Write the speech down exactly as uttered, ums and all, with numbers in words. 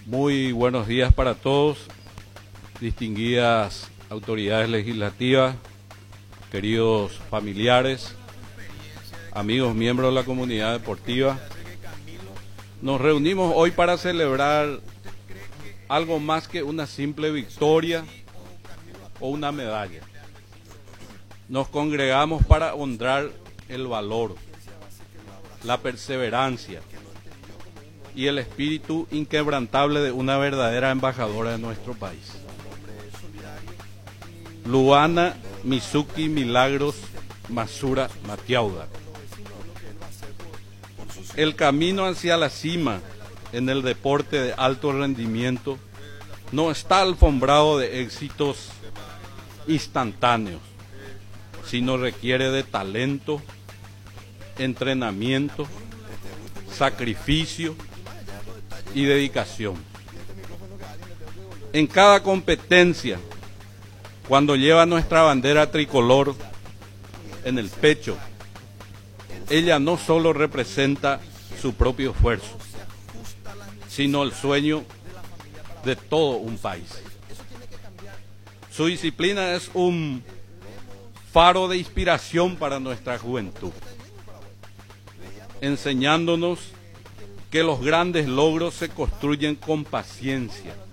Muy buenos días para todos, distinguidas autoridades legislativas, queridos familiares, amigos miembros de la comunidad deportiva. Nos reunimos hoy para celebrar algo más que una simple victoria o una medalla. Nos congregamos para honrar el valor, la perseverancia y el espíritu inquebrantable de una verdadera embajadora de nuestro país. Luana Mizuki Milagros Masura Matiauda. El camino hacia la cima en el deporte de alto rendimiento no está alfombrado de éxitos instantáneos, sino requiere de talento, entrenamiento, sacrificio y dedicación. En cada competencia, cuando lleva nuestra bandera tricolor en el pecho, ella no solo representa su propio esfuerzo, sino el sueño de todo un país. Su disciplina es un faro de inspiración para nuestra juventud, enseñándonos que los grandes logros se construyen con paciencia,